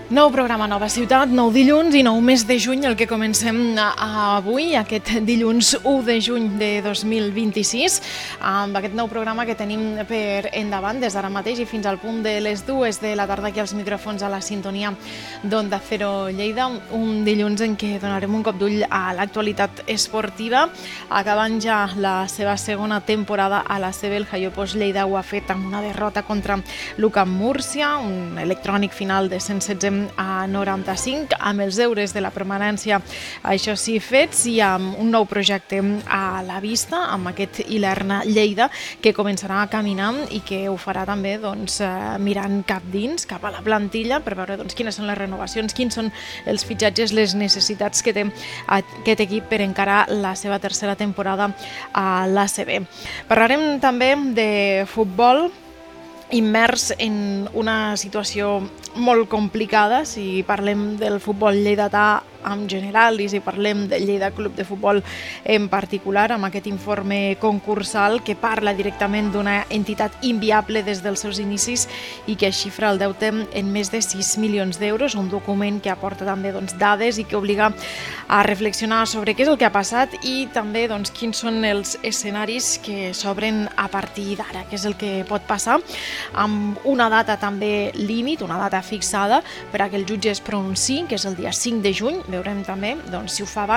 Nou programa, nova ciutat, nou dilluns i nou mes de juny, el que comencem avui, aquest dilluns 1 de juny de 2026, amb aquest nou programa que tenim per endavant des d'ara mateix i fins al punt de les 2 de la tarda aquí als micròfons a la sintonia d'Onda Cero Lleida, un dilluns en què donarem un cop d'ull a l'actualitat esportiva, acabant ja la seva segona temporada a la CB. El Jaiopos Lleida ho ha fet amb una derrota contra l'UCAM Múrcia, un electrònic final de 116 a 95, amb els deures de la permanència, això sí, fets, i amb un nou projecte a la vista, amb aquest Ilerna Lleida, que començarà a caminar i que ho farà també mirant cap dins, cap a la plantilla, per veure quines són les renovacions, quins són els fitxatges, les necessitats que té aquest equip per encarar la seva tercera temporada a l'ACB. Parlarem també de futbol, immers en una situació molt complicada, si parlem del futbol lleidatà en general i si parlem del Lleida Club de Futbol en particular, amb aquest informe concursal que parla directament d'una entitat inviable des dels seus inicis i que xifra el deute en més de 6 milions d'euros, un document que aporta també dades i que obliga a reflexionar sobre què és el que ha passat i també quins són els escenaris que s'obren a partir d'ara, què és el que pot passar, amb una data també límit, una data fixada per a que el jutge es pronunciï, que és el dia 5 de juny. Veurem també si ho fa abans